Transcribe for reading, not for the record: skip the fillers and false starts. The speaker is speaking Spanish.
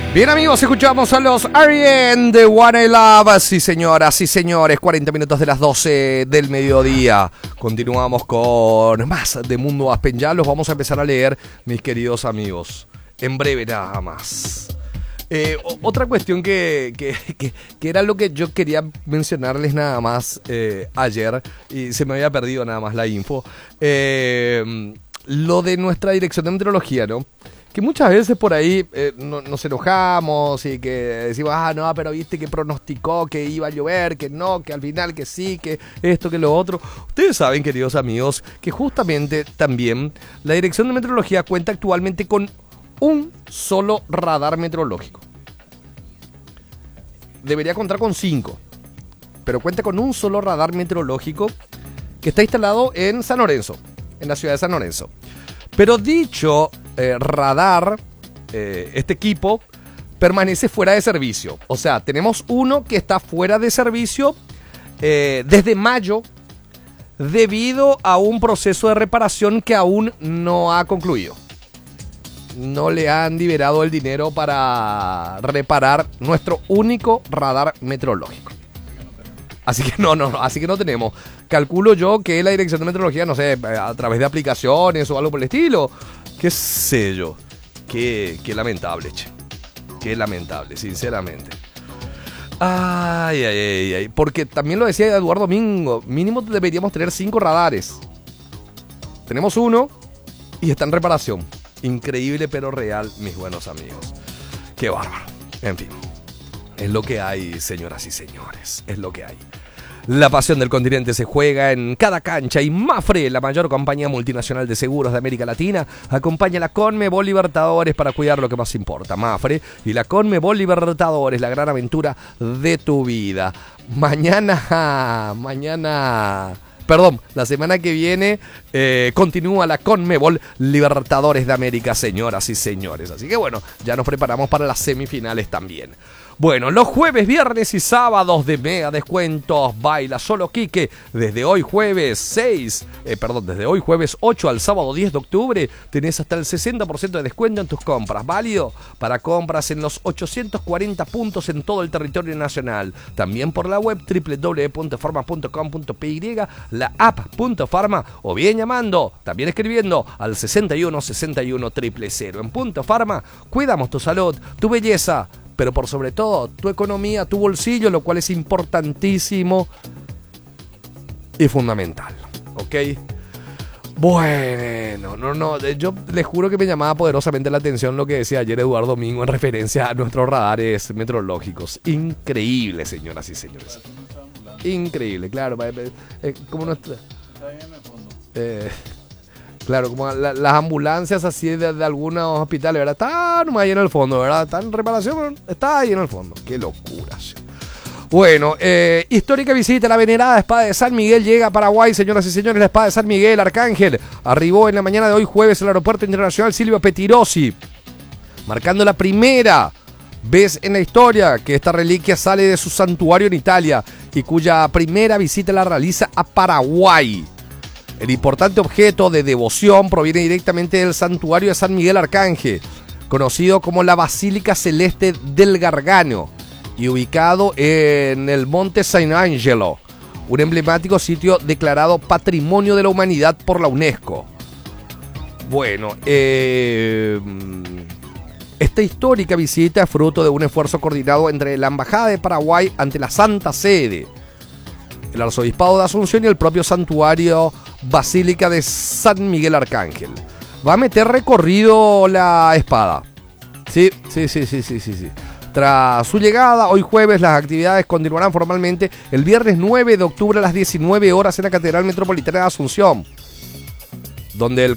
Bien, amigos, escuchamos a los R.E.M. de One I Love. Sí, señoras y señores, 40 minutos de las 12 del mediodía. Continuamos con más de Mundo Aspen. Ya los vamos a empezar a leer, mis queridos amigos. En breve nada más. Otra cuestión que era lo que yo quería mencionarles nada más ayer, y se me había perdido nada más la info. Lo de nuestra dirección de meteorología, ¿no? Que muchas veces por ahí nos enojamos y que decimos, no, pero viste que pronosticó que iba a llover, que no, que al final que sí, que esto, que lo otro. Ustedes saben, queridos amigos, que justamente también la Dirección de Meteorología cuenta actualmente con un solo radar meteorológico. Debería contar con 5, pero cuenta con un solo radar meteorológico que está instalado en San Lorenzo, en la ciudad de San Lorenzo. Pero dicho radar, este equipo, permanece fuera de servicio. O sea, tenemos uno que está fuera de servicio desde mayo debido a un proceso de reparación que aún no ha concluido. No le han liberado el dinero para reparar nuestro único radar meteorológico. Así que así que no tenemos. Calculo yo que la Dirección de Meteorología, no sé, a través de aplicaciones o algo por el estilo, qué sé yo. Qué lamentable, che. Qué lamentable, sinceramente. Ay. Porque también lo decía Eduardo Domingo, mínimo deberíamos tener 5 radares. Tenemos uno y está en reparación. Increíble pero real, mis buenos amigos. Qué bárbaro. En fin, es lo que hay, señoras y señores. Es lo que hay. La pasión del continente se juega en cada cancha y Mapfre, la mayor compañía multinacional de seguros de América Latina, acompaña a la Conmebol Libertadores para cuidar lo que más importa. Mapfre y la Conmebol Libertadores, la gran aventura de tu vida. La semana que viene continúa la Conmebol Libertadores de América, señoras y señores. Así que bueno, ya nos preparamos para las semifinales también. Bueno, los jueves, viernes y sábados de mega descuentos, baila solo Quique. Desde hoy jueves 8 al sábado 10 de octubre, tenés hasta el 60% de descuento en tus compras. Válido para compras en los 840 puntos en todo el territorio nacional. También por la web www.farma.com.py, la app.farma o bien llamando, también escribiendo al 61 61 000. En Punto Farma, cuidamos tu salud, tu belleza, pero por sobre todo, tu economía, tu bolsillo, lo cual es importantísimo y fundamental, ¿ok? Bueno, yo les juro que me llamaba poderosamente la atención lo que decía ayer Eduardo Domingo en referencia a nuestros radares meteorológicos. Increíble, señoras y señores. Increíble, claro. Como nuestra... Claro, como las ambulancias así de algunos hospitales, ¿verdad? Están ahí en el fondo, ¿verdad? Están en reparación, está ahí en el fondo. ¡Qué locura! Bueno, histórica visita a la venerada Espada de San Miguel llega a Paraguay, señoras y señores. La Espada de San Miguel Arcángel arribó en la mañana de hoy jueves al Aeropuerto Internacional Silvio Pettirossi, marcando la primera vez en la historia que esta reliquia sale de su santuario en Italia y cuya primera visita la realiza a Paraguay. El importante objeto de devoción proviene directamente del santuario de San Miguel Arcángel, conocido como la Basílica Celeste del Gargano, y ubicado en el Monte San Angelo, un emblemático sitio declarado Patrimonio de la Humanidad por la UNESCO. Bueno, esta histórica visita es fruto de un esfuerzo coordinado entre la Embajada de Paraguay ante la Santa Sede, el Arzobispado de Asunción y el propio santuario Basílica de San Miguel Arcángel. Va a meter recorrido la espada. Sí. Tras su llegada, hoy jueves, las actividades continuarán formalmente el viernes 9 de octubre a las 19 horas en la Catedral Metropolitana de Asunción, donde el